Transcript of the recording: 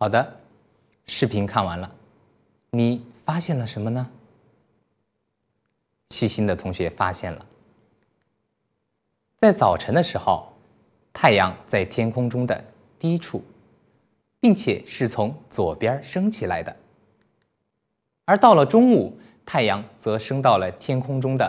好的，视频看完了，你发现了什么呢？细心的同学发现了，在早晨的时候，太阳在天空中的低处，并且是从左边升起来的，而到了中午，太阳则升到了天空中的